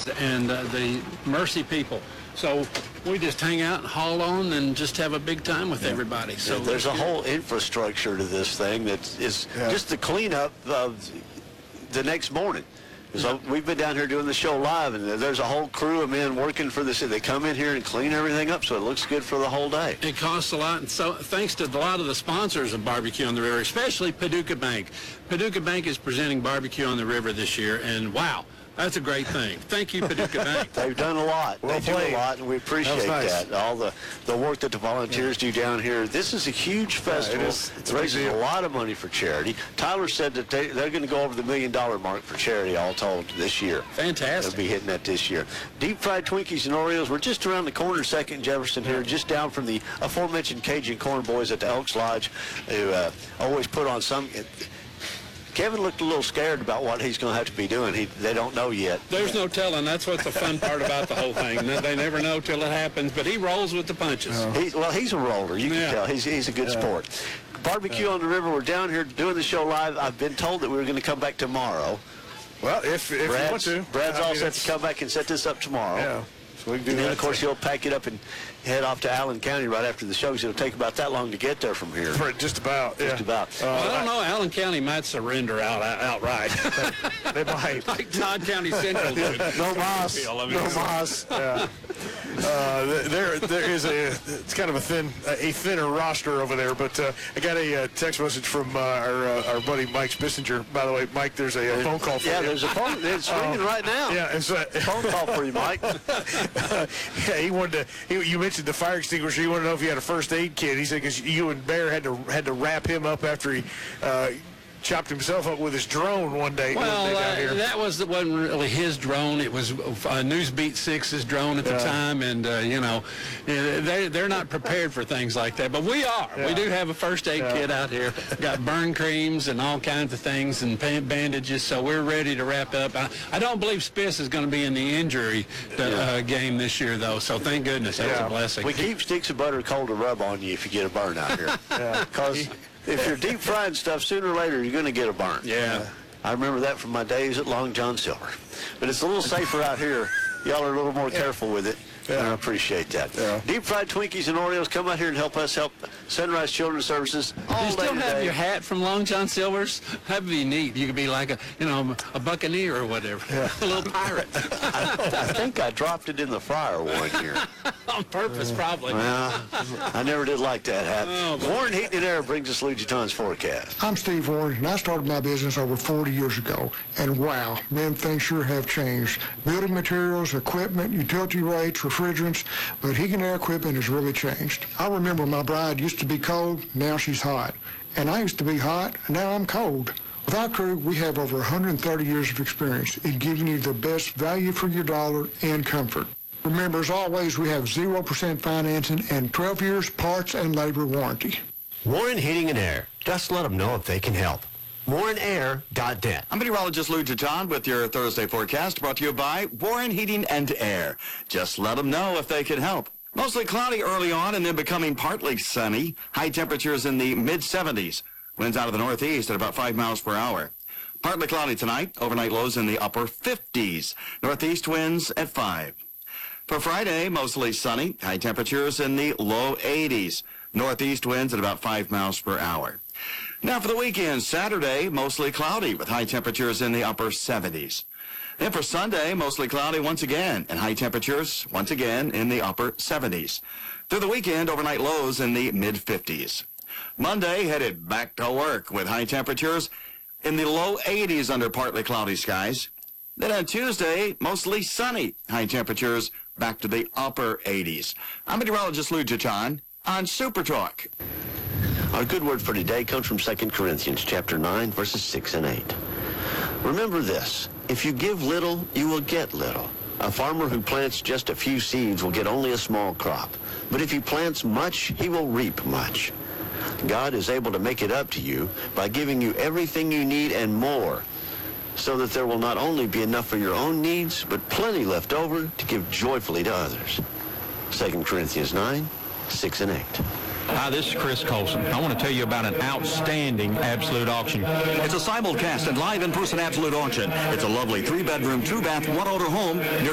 and the Mercy people. So we just hang out and haul on and just have a big time with everybody. So there's a whole infrastructure to this thing that is just the cleanup of the next morning. So we've been down here doing the show live, and there's a whole crew of men working for this. They come in here and clean everything up so it looks good for the whole day. It costs a lot, and so thanks to a lot of the sponsors of Barbecue on the River, especially Paducah Bank. Paducah Bank is presenting Barbecue on the River this year, and wow, that's a great thing. Thank you, Paducah Bank. They've done a lot. They do a lot, and we appreciate that. All the work that the volunteers do down here. This is a huge festival. It raises a lot of money for charity. Tyler said that they're going to go over the $1 million mark for charity all told this year. Fantastic. They'll be hitting that this year. Deep fried Twinkies and Oreos. We're just around the corner, 2nd and Jefferson here, just down from the aforementioned Cajun Corn Boys at the Elks Lodge, who always put on some... Kevin looked a little scared about what he's going to have to be doing. They don't know yet. There's no telling. That's what's the fun part about the whole thing. They never know till it happens, but he rolls with the punches. He's a roller. You can tell. He's a good sport. Barbecue on the River. We're down here doing the show live. I've been told that we were going to come back tomorrow. Well, if you want to. Brad's all set to come back and set this up tomorrow. Yeah. So we can do and then, that of course, he'll pack it up and head off to Allen County right after the show, because it'll take about that long to get there from here. Just about, Just about. I don't know. Allen County might surrender outright. They might. Like Todd County Central did. No mas. No mas. Yeah. There is it's kind of a thinner roster over there, but I got a text message from our buddy Mike Spissinger. By the way, Mike, there's a phone call for you. Yeah, there's a phone. It's ringing right now. Yeah, it's a phone call for you, Mike. Yeah, he wanted to. You mentioned the fire extinguisher. He wanted to know if you had a first aid kit. He said because you and Bear had to wrap him up after he chopped himself up with his drone one day. Well, down here. that wasn't really his drone. It was Newsbeat 6's drone at the time, and they're not prepared for things like that. But we are. Yeah. We do have a first aid kit out here. Got burn creams and all kinds of things and bandages, so we're ready to wrap up. I don't believe Spiss is going to be in the injury game this year, though. So thank goodness. That's a blessing. We keep sticks of butter cold to rub on you if you get a burn out here. Because if you're deep frying stuff, sooner or later you're going to get a burn. Yeah. I remember that from my days at Long John Silver. But it's a little safer out here. Y'all are a little more careful with it. Yeah. And I appreciate that. Yeah. Deep fried Twinkies and Oreos, come out here and help us help Sunrise Children's Services all day. You still have today. your hat from Long John Silver's? That'd be neat. You could be like a buccaneer or whatever. Yeah. A little pirate. I think I dropped it in the fryer one year. On purpose, probably. Well, I never did like that hat. Warren Heating and Air brings us Louis Vuitton's forecast. I'm Steve Warren, and I started my business over 40 years ago. And wow, man, things sure have changed. Building materials, equipment, utility rates, refrigerants, but heating and air equipment has really changed. I remember my bride used to be cold, now she's hot. And I used to be hot, now I'm cold. With our crew, we have over 130 years of experience in giving you the best value for your dollar and comfort. Remember, as always, we have 0% financing and 12 years parts and labor warranty. Warren Heating and Air. Just let them know if they can help. WarrenAir.net. I'm meteorologist Lou John with your Thursday forecast, brought to you by Warren Heating and Air. Just let them know if they can help. Mostly cloudy early on and then becoming partly sunny. High temperatures in the mid-70s. Winds out of the northeast at about 5 miles per hour. Partly cloudy tonight. Overnight lows in the upper 50s. Northeast winds at 5. For Friday, mostly sunny. High temperatures in the low 80s. Northeast winds at about 5 miles per hour. Now for the weekend, Saturday, mostly cloudy with high temperatures in the upper 70s. Then for Sunday, mostly cloudy once again, and high temperatures once again in the upper 70s. Through the weekend, overnight lows in the mid-50s. Monday, headed back to work with high temperatures in the low 80s under partly cloudy skies. Then on Tuesday, mostly sunny, high temperatures back to the upper 80s. I'm meteorologist Lou John on Super Talk. Our good word for today comes from 2 Corinthians chapter 9, verses 6 and 8. Remember this, if you give little, you will get little. A farmer who plants just a few seeds will get only a small crop. But if he plants much, he will reap much. God is able to make it up to you by giving you everything you need and more, so that there will not only be enough for your own needs, but plenty left over to give joyfully to others. 2 Corinthians 9, 6 and 8. Hi, this is Chris Colson. I want to tell you about an outstanding Absolute auction. It's a simulcast and live in-person Absolute auction. It's a lovely 3-bedroom, 2-bath, 1-owner home near